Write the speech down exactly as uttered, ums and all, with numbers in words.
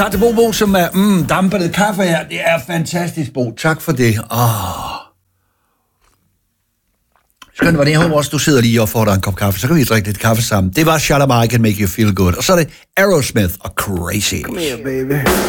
Tak til Bo Bo, som er mm, dampet kaffe her. Det er fantastisk, Bo. Tak for det. Åh. Skønt, var det. Jeg håber også, du sidder lige og får dig en kop kaffe. Så kan vi drikke lidt kaffe sammen. Det var Shalamar, I Can Make You Feel Good. Og så er det Aerosmith og Crazy. Come here, baby.